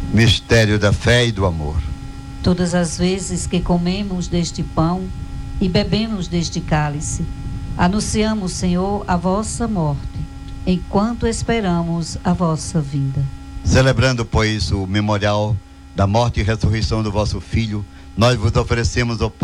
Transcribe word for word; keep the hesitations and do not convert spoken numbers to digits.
Mistério da fé e do amor. Todas as vezes que comemos deste pão e bebemos deste cálice, anunciamos, Senhor, a vossa morte, enquanto esperamos a vossa vinda. Celebrando, pois, o memorial da morte e ressurreição do vosso Filho, nós vos oferecemos o